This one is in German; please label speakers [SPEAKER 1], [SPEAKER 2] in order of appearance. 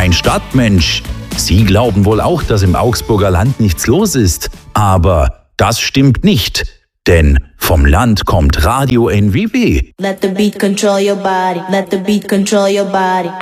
[SPEAKER 1] ein Stadtmensch. Sie glauben wohl auch, dass im Augsburger Land nichts los ist. Aber das stimmt nicht. Denn vom Land kommt Radio NWW.
[SPEAKER 2] Let the beat control your body. Let the beat control your body.